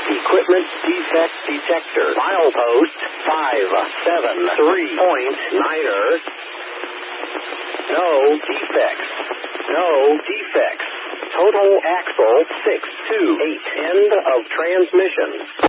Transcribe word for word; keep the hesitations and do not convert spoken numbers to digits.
Equipment defect detector. Milepost five seven three point niner. No defects. No defects. Total axle six two eight. End of transmission.